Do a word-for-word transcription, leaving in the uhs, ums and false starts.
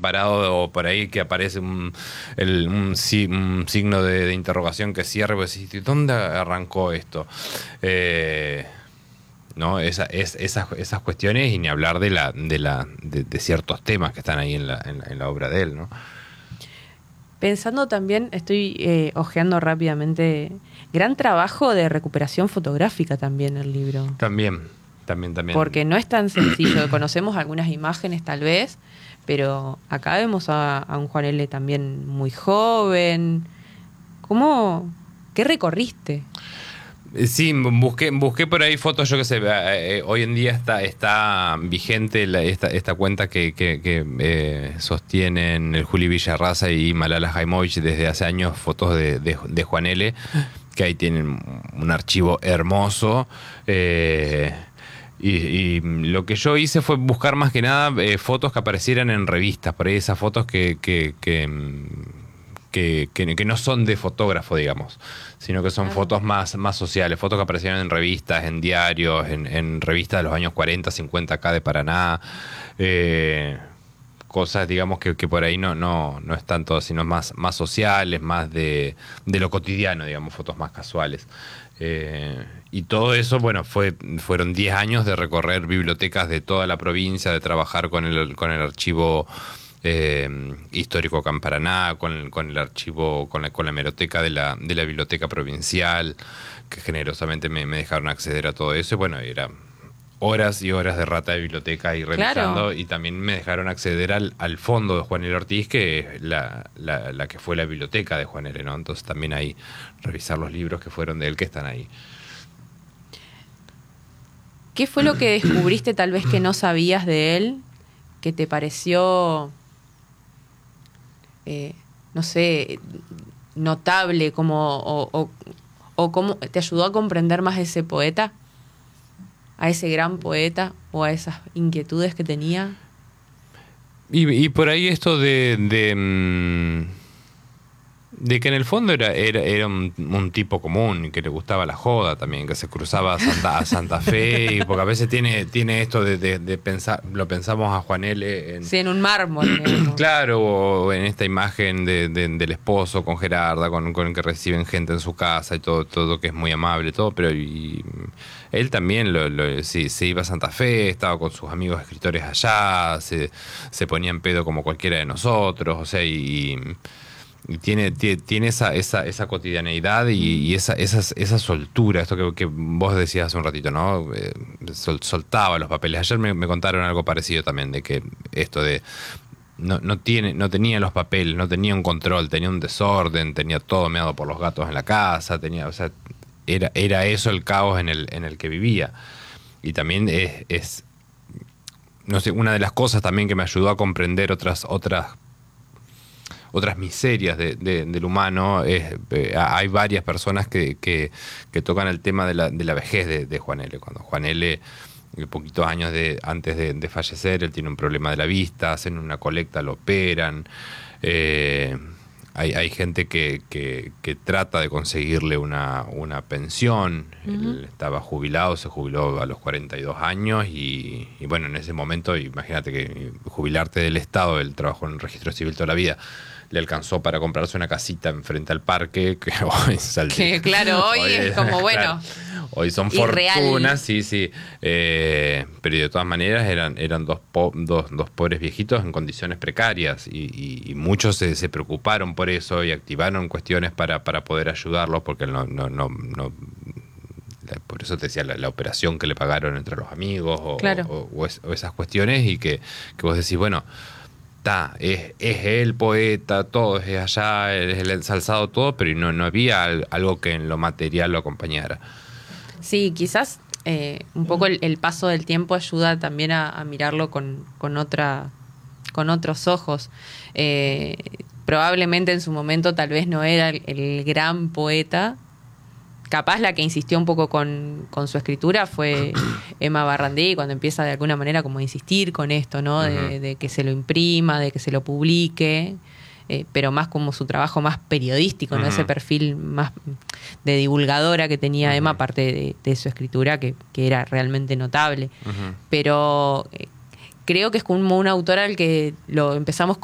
parado o por ahí que aparece un, el, un, un signo de, de interrogación que cierra, y vos decís, ¿dónde arrancó esto? Eh, ¿no? Esa, es, esas, esas cuestiones, y ni hablar de, la, de, la, de, de ciertos temas que están ahí en la, en la, en la obra de él, ¿no? Pensando también, estoy eh, ojeando rápidamente, gran trabajo de recuperación fotográfica también el libro. También, también, también. Porque no es tan sencillo. Conocemos algunas imágenes tal vez, pero acá vemos a, a un Juan L. también muy joven. ¿Cómo? ¿Qué recorriste? Sí, busqué, busqué por ahí fotos, yo qué sé, eh, hoy en día está, está vigente la, esta, esta cuenta que, que, que eh, sostienen el Juli Villarraza y Malala Jaimovich desde hace años, fotos de, de, de Juan L., que ahí tienen un archivo hermoso. Eh, y, y lo que yo hice fue buscar más que nada eh, fotos que aparecieran en revistas, por ahí esas fotos que... que, que Que, que, que no son de fotógrafo, digamos, sino que son Claro. fotos más, más sociales, fotos que aparecieron en revistas, en diarios, en, en revistas de los años cuarenta, cincuenta acá de Paraná, eh, cosas, digamos, que, que por ahí no, no, no están todas, sino más, más sociales, más de, de lo cotidiano, digamos, fotos más casuales. Eh, y todo eso, bueno, fue, fueron diez años de recorrer bibliotecas de toda la provincia, de trabajar con el, con el archivo Eh, histórico acá en Paraná, con, con el archivo, con la, con la hemeroteca de la, de la biblioteca provincial, que generosamente me, me dejaron acceder a todo eso. Y bueno, era horas y horas de rata de biblioteca ahí revisando. Claro. Y también me dejaron acceder al, al fondo de Juan L. Ortiz, que es la, la, la que fue la biblioteca de Juan L., ¿no? Entonces también ahí revisar los libros que fueron de él, que están ahí. ¿Qué fue lo que descubriste tal vez que no sabías de él, que te pareció... Eh, no sé, notable, como o, o, o cómo te ayudó a comprender más a ese poeta, a ese gran poeta, o a esas inquietudes que tenía? Y, y por ahí esto de, de, de que en el fondo era, era, era un, un tipo común, que le gustaba la joda también, que se cruzaba a Santa, a Santa Fe, y porque a veces tiene, tiene esto de, de, de pensar, lo pensamos a Juan L. En, sí, en un mármol. Claro, o en esta imagen de, de, del esposo con Gerarda, con, con el que reciben gente en su casa y todo, todo que es muy amable, todo, pero y, él también lo, lo, sí, se iba a Santa Fe, estaba con sus amigos escritores allá, se, se ponía en pedo como cualquiera de nosotros, o sea, y... Y tiene, tiene, tiene esa, esa, esa cotidianeidad y, y esa, esa, esa soltura, esto que, que vos decías hace un ratito, ¿no? Eh, sol, soltaba los papeles. Ayer me, me contaron algo parecido también, de que esto de... No, no, tiene, no tenía los papeles, no tenía un control, tenía un desorden, tenía todo meado por los gatos en la casa, tenía, o sea, era, era eso el caos en el, en el que vivía. Y también es, es, no sé, una de las cosas también que me ayudó a comprender otras, otras otras miserias de, de, del humano. Es, eh, hay varias personas que, que, que tocan el tema de la, de la vejez de, de Juan L. Cuando Juan L., poquitos años de, antes de, de fallecer, él tiene un problema de la vista, hacen una colecta, lo operan. Eh, hay, hay gente que, que, que trata de conseguirle una, una pensión. Uh-huh. Él estaba jubilado, se jubiló a los cuarenta y dos años y, y bueno, en ese momento, imagínate que jubilarte del Estado, él trabajó en el registro civil toda la vida, le alcanzó para comprarse una casita enfrente al parque, que hoy sal... que claro, hoy, hoy es como bueno. Claro, hoy son irreal. Fortunas, sí, sí. Eh, pero de todas maneras eran, eran dos, po dos, dos pobres viejitos en condiciones precarias y, y, y muchos se, se preocuparon por eso y activaron cuestiones para, para poder ayudarlos, porque no, no, no, no por eso te decía la, la operación que le pagaron entre los amigos o, claro. o, o, es, o esas cuestiones, y que, que vos decís, bueno, está, es, es el poeta, todo es allá, es el ensalzado, todo, pero no, no había algo que en lo material lo acompañara. Sí, quizás eh, un poco el, el paso del tiempo ayuda también a, a mirarlo con, con, otra, con otros ojos. Eh, probablemente en su momento tal vez no era el, el gran poeta. Capaz la que insistió un poco con, con su escritura fue Emma Barrandí, cuando empieza de alguna manera como a insistir con esto, ¿no? De, uh-huh. de que se lo imprima, de que se lo publique, eh, pero más como su trabajo más periodístico, uh-huh. ¿no? Ese perfil más de divulgadora que tenía uh-huh. Emma, aparte de, de su escritura, que, que era realmente notable. Uh-huh. Pero eh, creo que es como una autora al que lo empezamos